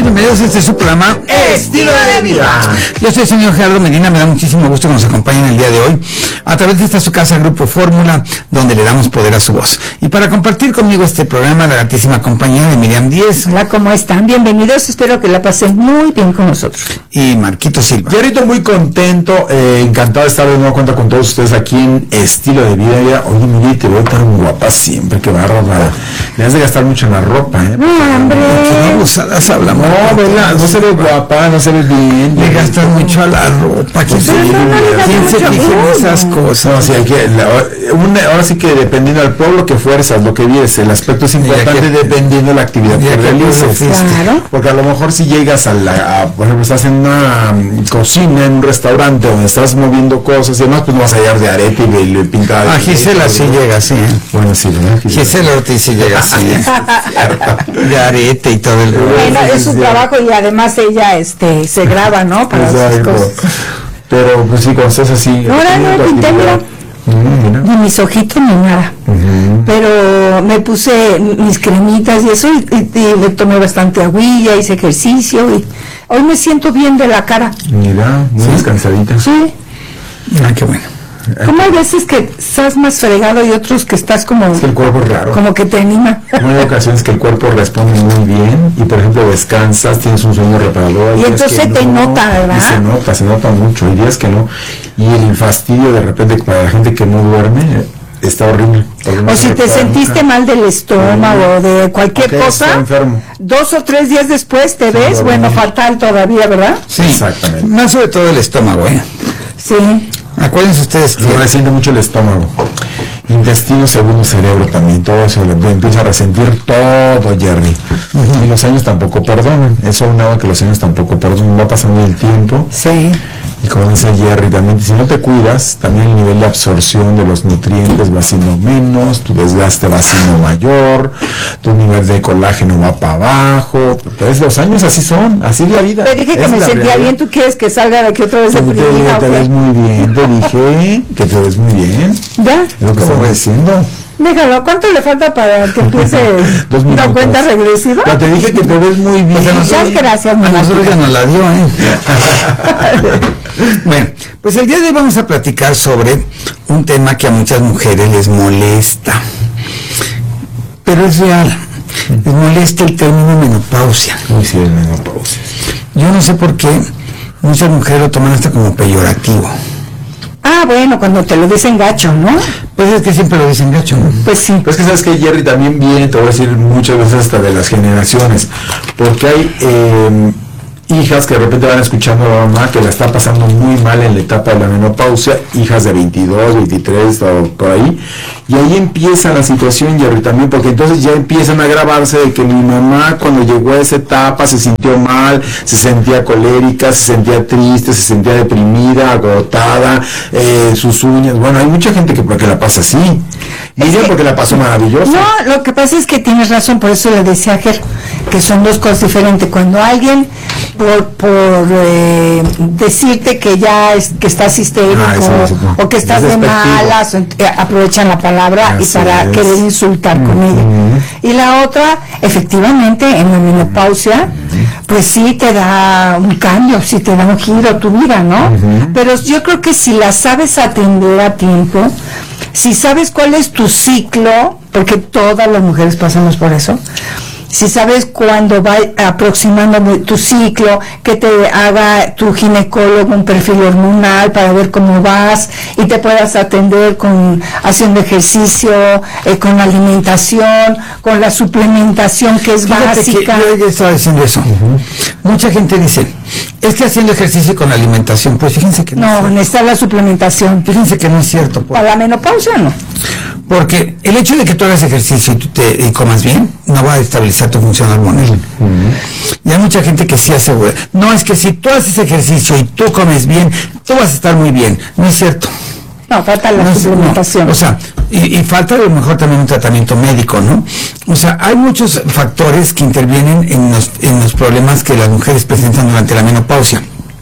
bienvenidos a este su programa Estilo de Vida. Yo soy el señor Gerardo Medina, me da muchísimo gusto que nos acompañen el día de hoy a través de esta su casa Grupo Fórmula, donde le damos poder a su voz. Y para compartir conmigo este programa, la gratísima compañía de Miriam Díez. Hola, ¿cómo están? Bienvenidos, espero que la pasen muy bien con nosotros. Y Marquito Silva. Yarito, muy contento, encantado de estar de nuevo cuenta con todos ustedes aquí en Estilo de Vida. Oye, Miri, te veo tan guapa siempre, que bárbara. Le has de gastar mucho en la ropa, No, hombre. Qué abusadas hablamos. No, ¿verdad? No se ve guapa, no se ve bien. Le gastas mucho a la ropa. ¿Quién se fija en esas cosas? No, sí, hay que, ahora sí que dependiendo del pueblo que fuerzas, lo que vives, el aspecto es importante dependiendo de la actividad que realices. Claro. Porque a lo mejor si llegas por ejemplo, estás en una cocina, en un restaurante donde estás moviendo cosas y demás, pues no vas a llegar de arete y pintada. A Gisela sí llega, sí. Bueno, sí, ¿verdad? Gisela Ortiz sí llega, sí. De arete y todo el... Bueno, es su trabajo y además ella se graba, ¿no? Para sus cosas. Pero pues sí, cuando estás así... Ahora no pinté, mira. Ni mis ojitos ni nada. Pero me puse mis cremitas y eso y me tomé bastante agüilla, hice ejercicio y hoy me siento bien de la cara. Mira, muy descansadita. Sí. Ah, qué bueno. Como hay veces que estás más fregado y otros que estás como... Es que el cuerpo es raro. Como que te anima. Hay ocasiones que el cuerpo responde muy bien y, por ejemplo, descansas, tienes un sueño reparador. Y entonces te nota, ¿verdad? Y se nota mucho. Hay días que no. Y el fastidio de repente para la gente que no duerme está horrible. O si te sentiste mal del estómago o de cualquier cosa, enfermo. 2 o 3 días después te ves, bueno, fatal todavía, ¿verdad? Sí, exactamente. Más sobre todo el estómago, Sí. Acuérdense ustedes que... Resiente mucho el estómago, intestino, segundo cerebro también, todo eso lo empieza a resentir todo, Jerry. Y los años tampoco perdonan, eso unado que los años tampoco perdonan, va pasando el tiempo. Sí. Y como dice Jerry, también si no te cuidas, también el nivel de absorción de los nutrientes va siendo menos, tu desgaste va siendo mayor, tu nivel de colágeno va para abajo. Entonces los años así son, así es la vida. Te dije que me sentía bien, ¿tú quieres que salga de aquí otra vez deprimida? Te ves muy bien, te dije que te ves muy bien. ¿Ya? Es lo que estamos diciendo. Déjalo, ¿cuánto le falta para que empiece 2 minutos. una cuenta regresiva? Ya te dije que te ves muy bien. Muchas gracias, A mamá. nosotros ya nos la dio, Bueno, pues el día de hoy vamos a platicar sobre un tema que a muchas mujeres les molesta. Pero es real. Les molesta el término menopausia. Muy sí, es menopausia. Yo no sé por qué muchas mujeres lo toman hasta como peyorativo. Ah, bueno, cuando te lo dicen gacho, ¿no? Pues es que siempre lo dicen gacho, ¿no? Pues sí. Pero es que sabes que Jerry también viene, te voy a decir muchas veces hasta de las generaciones, porque hay hijas que de repente van escuchando a la mamá que la está pasando muy mal en la etapa de la menopausia, hijas de 22, 23 o por ahí, y ahí empieza la situación, Jerry, también, porque entonces ya empiezan a grabarse de que mi mamá cuando llegó a esa etapa se sintió mal, se sentía colérica, se sentía triste, se sentía deprimida, agotada, sus uñas, bueno, hay mucha gente que porque la pasa así, y ella porque la pasó maravilloso. No, lo que pasa es que tienes razón, por eso le decía a Ger, que son dos cosas diferentes. Cuando alguien, por decirte que ya que estás histérico o que estás de malas, aprovechan la palabra y para querer insultar con ella. Y la otra, efectivamente, en la menopausia, pues sí te da un cambio, sí te da un giro a tu vida, ¿no? Pero yo creo que si la sabes atender a tiempo, si sabes cuál es tu ciclo, porque todas las mujeres pasamos por eso, si sabes cuándo va aproximando tu ciclo, que te haga tu ginecólogo un perfil hormonal para ver cómo vas y te puedas atender haciendo ejercicio, con alimentación, con la suplementación que es básica. Que yo estaba diciendo eso. Mucha gente dice, es que haciendo ejercicio con alimentación, pues fíjense que no necesita la suplementación. Fíjense que no es cierto. Para la menopausia no. Porque el hecho de que tú hagas ejercicio y comas bien, no va a estabilizar tu función hormonal. Y hay mucha gente que sí asegura, no, es que si tú haces ejercicio y tú comes bien, tú vas a estar muy bien. No es cierto. No, falta la suplementación. No, o sea, y falta a lo mejor también un tratamiento médico, ¿no? O sea, hay muchos factores que intervienen en los problemas que las mujeres presentan durante la menopausia.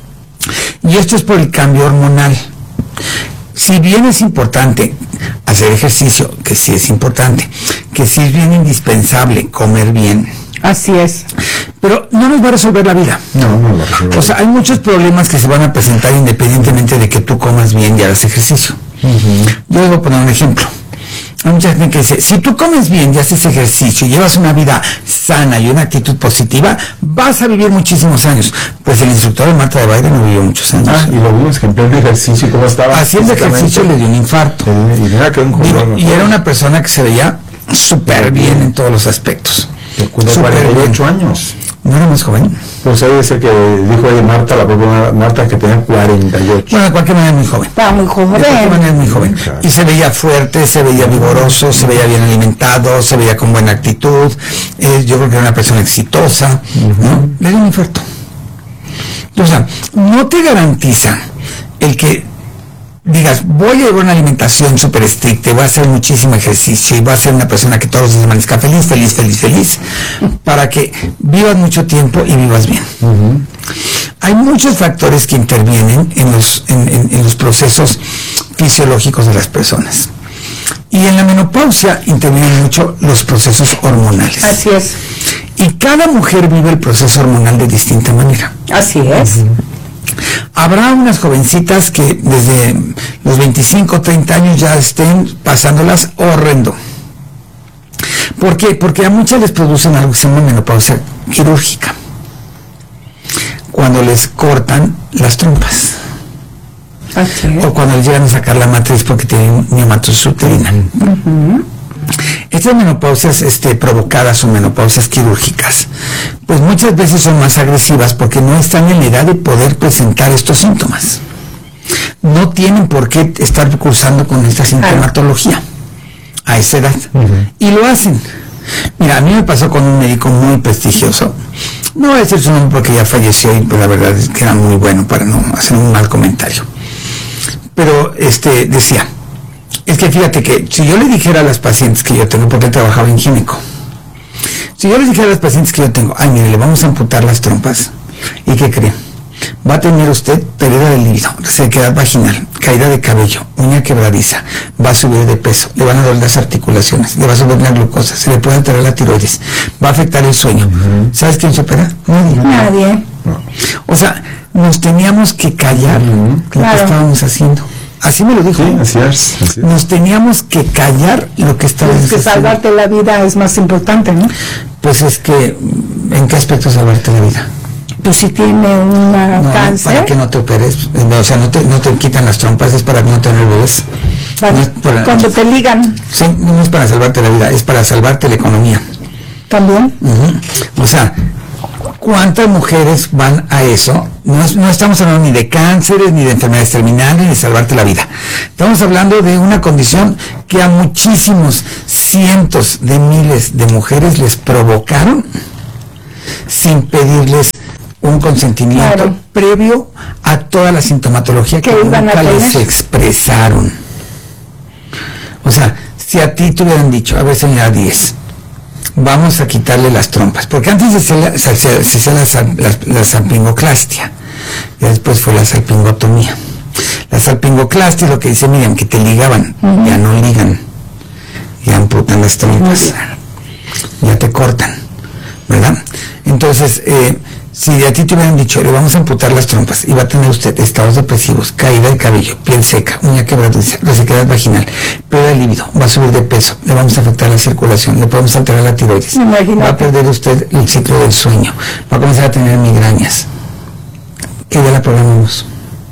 Y esto es por el cambio hormonal. Si bien es importante hacer ejercicio, que sí es importante, que sí es bien indispensable comer bien. Así es. pero no nos va a resolver la vida. No va a resolver. O sea, hay muchos problemas que se van a presentar independientemente de que tú comas bien y hagas ejercicio. Yo les voy a poner un ejemplo. Hay mucha gente que dice, si tú comes bien y haces ejercicio y llevas una vida sana y una actitud positiva, vas a vivir muchísimos años. Pues el instructor de Marta de Baile no vivió muchos años. Y lo vimos que en pleno ejercicio, ¿cómo estaba? Haciendo ejercicio le dio un infarto. Y era una persona que se veía súper bien en todos los aspectos. De 48 años. ¿No era más joven? Pues ahí dice que dijo ahí Marta, la propia Marta, que tenía 48. Bueno, de cualquier manera muy joven. Estaba muy joven. De cualquier manera muy joven. Claro. Y se veía fuerte, se veía vigoroso, se veía bien alimentado, se veía con buena actitud. Yo creo que era una persona exitosa, ¿no? Le dio un infarto. O sea, no te garantiza el que digas, voy a llevar una alimentación súper estricta, voy a hacer muchísimo ejercicio y voy a ser una persona que todos los días amanezca feliz, para que vivas mucho tiempo y vivas bien. Hay muchos factores que intervienen en los procesos fisiológicos de las personas. Y en la menopausia intervienen mucho los procesos hormonales. Así es. Y cada mujer vive el proceso hormonal de distinta manera. Así es. Habrá unas jovencitas que desde los 25, 30 años ya estén pasándolas horrendo. ¿Por qué? Porque a muchas les producen algo que se llama menopausia quirúrgica, cuando les cortan las trompas. O cuando les llegan a sacar la matriz porque tienen miomatosis uterina. Estas menopausias provocadas o menopausias quirúrgicas, pues muchas veces son más agresivas porque no están en la edad de poder presentar estos síntomas. No tienen por qué estar cursando con esta sintomatología a esa edad. Y lo hacen. Mira, a mí me pasó con un médico muy prestigioso. No voy a decir su nombre porque ya falleció y pues la verdad es que era muy bueno para no hacer un mal comentario. Pero decía, es que fíjate que si yo le dijera a las pacientes que yo tengo, porque él trabajaba en gineco, si yo les dijera a las pacientes que yo tengo, ay, mire, le vamos a amputar las trompas, ¿y qué creen? Va a tener usted pérdida de líbido, sequedad vaginal, caída de cabello, uña quebradiza, va a subir de peso, le van a doler las articulaciones, le va a subir la glucosa, se le puede alterar la tiroides, va a afectar el sueño. ¿Sabes quién se opera? Nadie. O sea, nos teníamos que callar lo que estábamos haciendo. Así me lo dijo. Sí, así es. Nos teníamos que callar lo que estábamos haciendo. Es que salvarte la vida es más importante, ¿no? Pues es que, ¿en qué aspecto salvarte la vida? Pues si tiene una cáncer. Para que no te operes, o sea, no te quitan las trompas, es para no tener bebés. Cuando te ligan. Sí, no es para salvarte la vida, es para salvarte la economía. También. O sea, ¿cuántas mujeres van a eso? No estamos hablando ni de cánceres, ni de enfermedades terminales, ni de salvarte la vida. Estamos hablando de una condición que a muchísimos cientos de miles de mujeres les provocaron sin pedirles un consentimiento previo a toda la sintomatología que nunca les expresaron. O sea, si a ti te hubieran dicho, a ver, señora 10, vamos a quitarle las trompas, porque antes se hacía la salpingoclastia y después fue la salpingotomía. La salpingoclastia es lo que dice Miriam, que te ligaban, ya no ligan, ya amputan las trompas, ya te cortan, ¿verdad? Entonces, si a ti te hubieran dicho, le vamos a amputar las trompas y va a tener usted estados depresivos, caída de cabello, piel seca, uña quebradiza, resequedad vaginal, pérdida de líbido, va a subir de peso, le vamos a afectar la circulación, le podemos alterar la tiroides, va a perder usted el ciclo del sueño, va a comenzar a tener migrañas. ¿Qué día la programamos?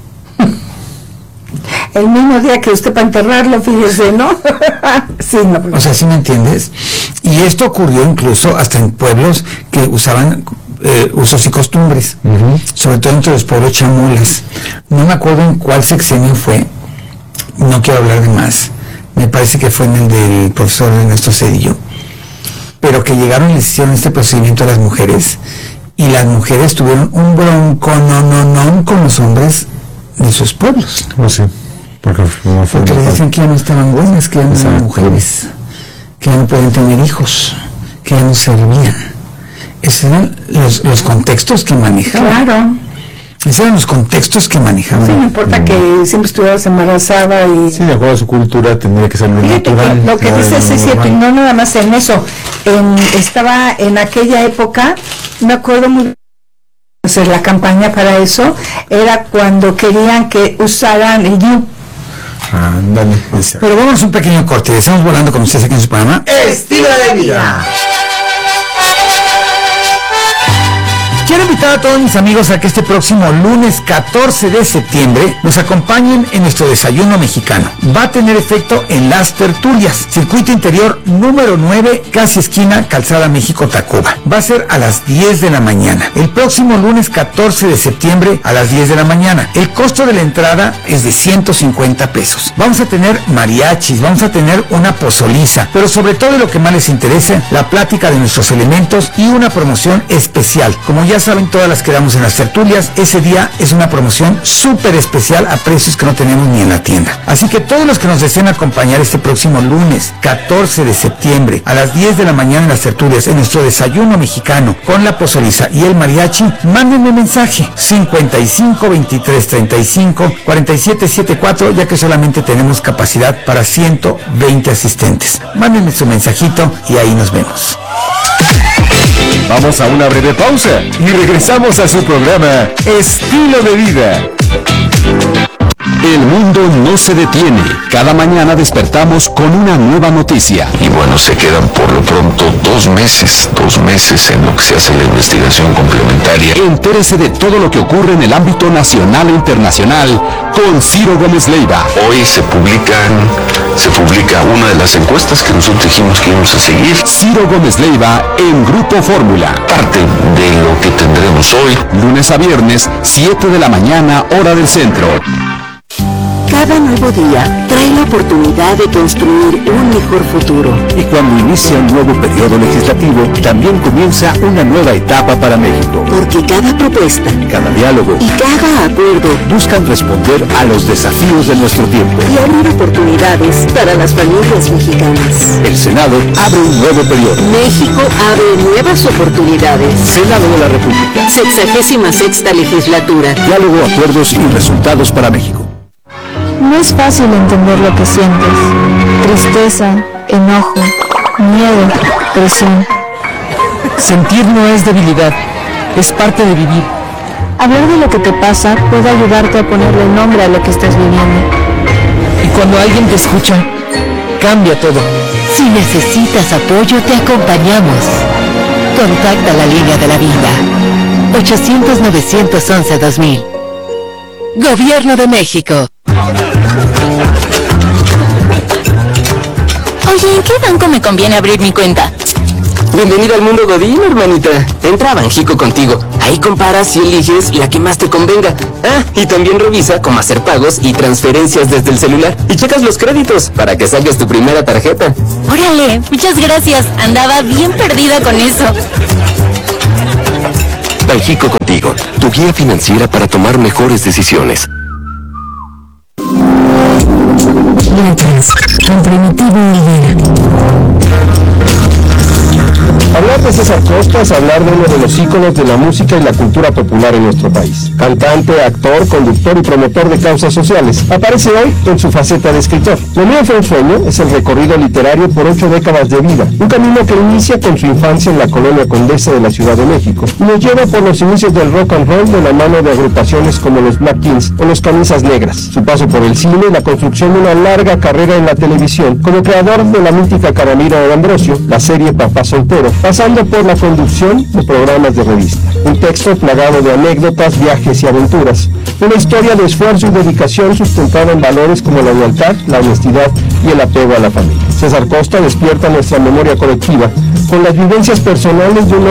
El mismo día que usted para enterrarlo, fíjese, ¿no? Sí, no. O sea, ¿sí me entiendes? Y esto ocurrió incluso hasta en pueblos que usaban usos y costumbres, sobre todo entre los pueblos chamulas. No me acuerdo en cuál sexenio fue, no quiero hablar de más, me parece que fue en el del profesor Ernesto Cedillo, pero que llegaron y les hicieron este procedimiento a las mujeres, y las mujeres tuvieron un bronconononón con los hombres de sus pueblos. Sí, porque les decían que ya no estaban buenas, que ya no eran mujeres, que ya no podían tener hijos, que ya no servían. Esos eran los contextos que manejaban. Claro. Esos eran los contextos que manejaban. Sí, no importa que siempre estuvieras embarazada y... Sí, de acuerdo a su cultura tendría que ser lo natural. Lo que dices es cierto, y no nada más en eso. Estaba en aquella época, me acuerdo muy bien, la campaña para eso era cuando querían que usaran el You. Ándale. Pero vamos a un pequeño corte. Estamos volando con ustedes aquí en su programa Estilo de Vida. Quiero invitar a todos mis amigos a que este próximo lunes 14 de septiembre nos acompañen en nuestro desayuno mexicano. Va a tener efecto en Las Tertulias, circuito interior número 9, casi esquina Calzada México-Tacuba. Va a ser a las 10 de la mañana. El próximo lunes 14 de septiembre a las 10 de la mañana. El costo de la entrada es de 150 pesos. Vamos a tener mariachis, vamos a tener una pozoliza, pero sobre todo lo que más les interesa, la plática de nuestros elementos y una promoción especial. Como ya saben, todas las que damos en Las Tertulias, ese día es una promoción súper especial a precios que no tenemos ni en la tienda. Así que todos los que nos deseen acompañar este próximo lunes 14 de septiembre a las 10 de la mañana en Las Tertulias, en nuestro desayuno mexicano con la pozoliza y el mariachi, mándenme mensaje 55 23 35 47 74, ya que solamente tenemos capacidad para 120 asistentes. Mándenme su mensajito y ahí nos vemos. Vamos a una breve pausa y regresamos a su programa Estilo de Vida. El mundo no se detiene. Cada mañana despertamos con una nueva noticia. Y bueno, se quedan por lo pronto 2 meses en lo que se hace la investigación complementaria. Entérese de todo lo que ocurre en el ámbito nacional e internacional con Ciro Gómez Leiva. Hoy se publica una de las encuestas que nosotros dijimos que íbamos a seguir. Ciro Gómez Leiva en Grupo Fórmula. Parte de lo que tendremos hoy. Lunes a viernes, 7 de la mañana, hora del centro. Cada nuevo día trae la oportunidad de construir un mejor futuro. Y cuando inicia un nuevo periodo legislativo, también comienza una nueva etapa para México. Porque cada propuesta, cada diálogo y cada acuerdo buscan responder a los desafíos de nuestro tiempo y abrir oportunidades para las familias mexicanas. El Senado abre un nuevo periodo. México abre nuevas oportunidades. Senado de la República. 66ª legislatura. Diálogo, acuerdos y resultados para México. No es fácil entender lo que sientes. Tristeza, enojo, miedo, presión. Sentir no es debilidad, es parte de vivir. Hablar de lo que te pasa puede ayudarte a ponerle nombre a lo que estás viviendo. Y cuando alguien te escucha, cambia todo. Si necesitas apoyo, te acompañamos. Contacta la línea de la vida. 800-911-2000. Gobierno de México. Oye, ¿en qué banco me conviene abrir mi cuenta? Bienvenida al mundo Godín, hermanita. Entra a Banjico contigo. Ahí comparas y eliges la que más te convenga. Ah, y también revisa cómo hacer pagos y transferencias desde el celular. Y checas los créditos para que saques tu primera tarjeta. Órale, muchas gracias. Andaba bien perdida con eso. Banjico contigo, tu guía financiera para tomar mejores decisiones. Letras, con Primitivo Rivera. Hablar de César Costa es hablar de uno de los íconos de la música y la cultura popular en nuestro país. Cantante, actor, conductor y promotor de causas sociales. Aparece hoy en su faceta de escritor. Lo mío fue un sueño es el recorrido literario por 8 décadas de vida. Un camino que inicia con su infancia en la colonia Condesa de la Ciudad de México y nos lleva por los inicios del rock and roll de la mano de agrupaciones como los Black Kings o los Camisas Negras. Su paso por el cine y la construcción de una larga carrera en la televisión como creador de la mítica Caramira de Ambrosio, la serie Papá Soltero, pasando por la conducción de programas de revista. Un texto plagado de anécdotas, viajes y aventuras. Una historia de esfuerzo y dedicación sustentada en valores como la lealtad, la honestidad y el apego a la familia. César Costa despierta nuestra memoria colectiva con las vivencias personales de un